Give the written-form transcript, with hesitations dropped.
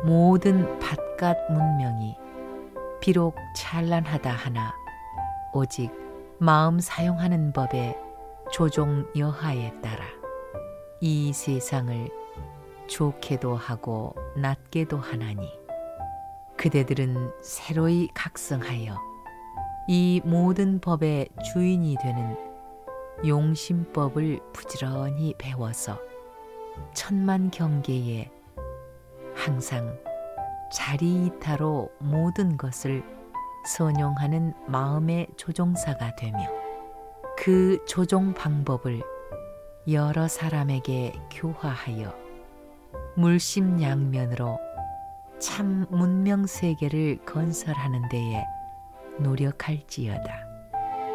모든 바깥 문명이 비록 찬란하다 하나 오직 마음 사용하는 법의 조종 여하에 따라 이 세상을 좋게도 하고 낮게도 하나니 그대들은 새로이 각성하여 이 모든 법의 주인이 되는 용심법을 부지런히 배워서 천만 경계에 항상 자리이타로 모든 것을 선용하는 마음의 조종사가 되며 그 조종 방법을 여러 사람에게 교화하여 물심양면으로 참 문명 세계를 건설하는 데에 노력할지어다.